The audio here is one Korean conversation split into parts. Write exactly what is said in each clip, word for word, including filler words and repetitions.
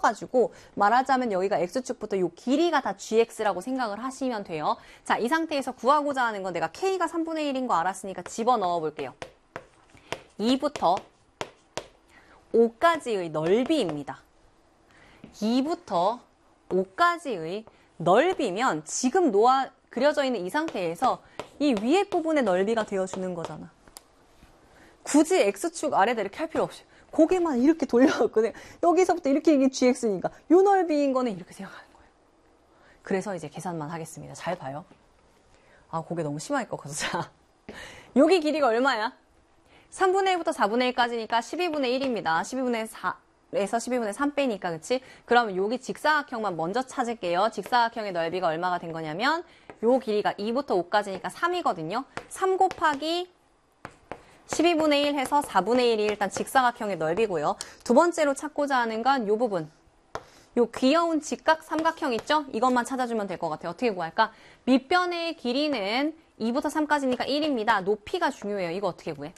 펴가지고 말하자면 여기가 X축부터 요 길이가 다 지엑스라고 생각을 하시면 돼요. 자, 이 상태에서 구하고자 하는 건 내가 K가 삼분의 일인 거 알았으니까 집어넣어 볼게요. 이부터 오까지의 넓이입니다. 이부터 오까지의 넓이면 지금 놓아 그려져 있는 이 상태에서 이 위에 부분의 넓이가 되어주는 거잖아. 굳이 X축 아래다 이렇게 할 필요 없이 고개만 이렇게 돌려놨거든. 여기서부터 이렇게 이게 지엑스니까 이 넓이인 거는 이렇게 생각하는 거예요. 그래서 이제 계산만 하겠습니다. 잘 봐요. 아, 고개 너무 심하게 꺾어서. 자, 여기 길이가 얼마야? 삼분의 일부터 사분의 일까지니까 십이분의 일입니다. 십이분의 사에서 십이분의 삼 빼니까, 그치? 그러면 여기 직사각형만 먼저 찾을게요. 직사각형의 넓이가 얼마가 된 거냐면 요 길이가 이부터 오까지니까 삼이거든요. 삼 곱하기 십이분의 일 해서 사분의 일이 일단 직사각형의 넓이고요. 두 번째로 찾고자 하는 건 요 부분. 요 귀여운 직각 삼각형 있죠? 이것만 찾아주면 될 것 같아요. 어떻게 구할까? 밑변의 길이는 이부터 삼까지니까 일입니다. 높이가 중요해요. 이거 어떻게 구해?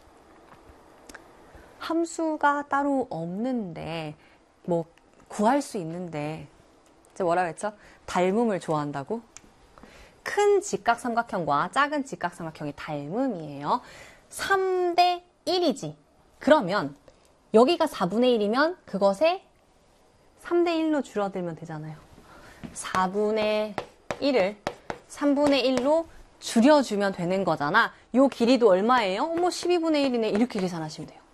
함수가 따로 없는데 뭐 구할 수 있는데 이제 뭐라고 했죠? 닮음을 좋아한다고? 큰 직각삼각형과 작은 직각삼각형이 닮음이에요. 삼 대 일이지. 그러면 여기가 사분의 일이면 그것에 삼 대 일로 줄어들면 되잖아요. 사분의 일을 삼분의 일로 줄여주면 되는 거잖아. 요 길이도 얼마예요? 어머, 십이분의 일이네. 이렇게 계산하시면 돼요.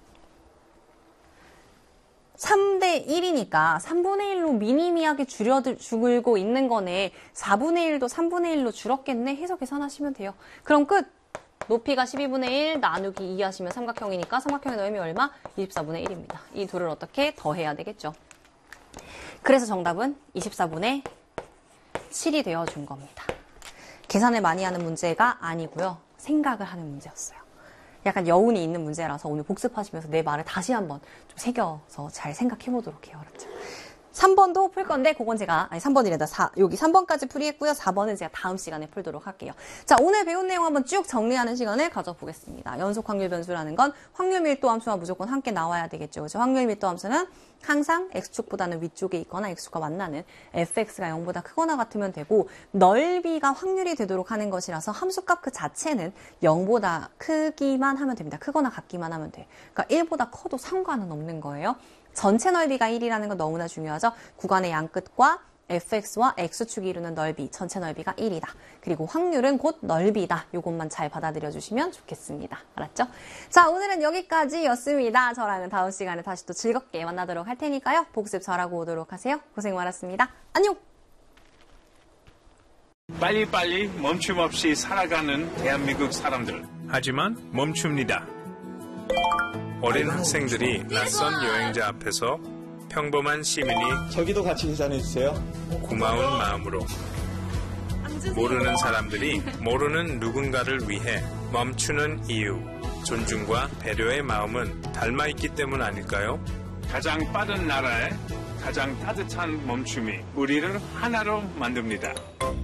삼 대 일이니까 삼분의 일로 미니미하게 줄여주고 있는 거네. 사분의 일도 삼분의 일로 줄었겠네 해서 계산하시면 돼요. 그럼 끝! 높이가 십이분의 일 나누기 이 하시면 삼각형이니까 삼각형의 넓이 얼마? 이십사분의 일입니다. 이 둘을 어떻게 더해야 되겠죠. 그래서 정답은 이십사분의 칠이 되어준 겁니다. 계산을 많이 하는 문제가 아니고요. 생각을 하는 문제였어요. 약간 여운이 있는 문제라서 오늘 복습하시면서 내 말을 다시 한번 좀 새겨서 잘 생각해 보도록 해요. 알았죠? 삼 번도 풀 건데 그건 제가 아니 삼 번이래다. 사, 여기 삼 번까지 풀이했고요. 사 번은 제가 다음 시간에 풀도록 할게요. 자, 오늘 배운 내용 한번 쭉 정리하는 시간을 가져보겠습니다. 연속 확률 변수라는 건 확률 밀도 함수와 무조건 함께 나와야 되겠죠. 그렇죠? 확률 밀도 함수는 항상 X축보다는 위쪽에 있거나 X축과 만나는 에프엑스가 영보다 크거나 같으면 되고 넓이가 확률이 되도록 하는 것이라서 함수값 그 자체는 영보다 크기만 하면 됩니다. 크거나 같기만 하면 돼. 그러니까 일보다 커도 상관은 없는 거예요. 전체 넓이가 일이라는 건 너무나 중요하죠. 구간의 양끝과 에프엑스와 X축이 이루는 넓이, 전체 넓이가 일이다. 그리고 확률은 곧 넓이다. 이것만 잘 받아들여 주시면 좋겠습니다. 알았죠? 자, 오늘은 여기까지였습니다. 저랑은 다음 시간에 다시 또 즐겁게 만나도록 할 테니까요. 복습 잘하고 오도록 하세요. 고생 많았습니다. 안녕! 빨리빨리 멈춤 없이 살아가는 대한민국 사람들. 하지만 멈춥니다. 어린 학생들이 낯선 여행자 앞에서 평범한 시민이 저기도 같이 계산해주세요. 고마운 마음으로 모르는 사람들이 모르는 누군가를 위해 멈추는 이유, 존중과 배려의 마음은 닮아있기 때문 아닐까요? 가장 빠른 나라에 가장 따뜻한 멈춤이 우리를 하나로 만듭니다.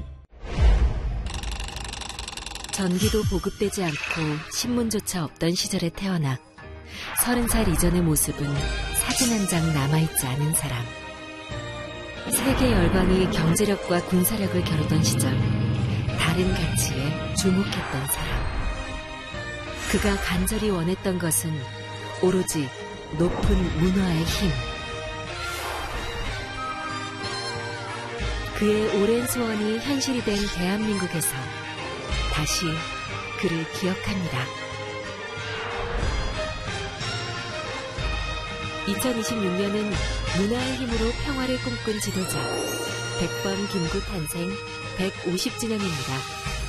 전기도 보급되지 않고 신문조차 없던 시절에 태어나 서른 살 이전의 모습은 사진 한 장 남아있지 않은 사람. 세계 열강이 경제력과 군사력을 겨루던 시절 다른 가치에 주목했던 사람. 그가 간절히 원했던 것은 오로지 높은 문화의 힘. 그의 오랜 소원이 현실이 된 대한민국에서 다시 그를 기억합니다. 이천이십육 년은 문화의 힘으로 평화를 꿈꾼 지도자 백범 김구 탄생 백오십 주년입니다.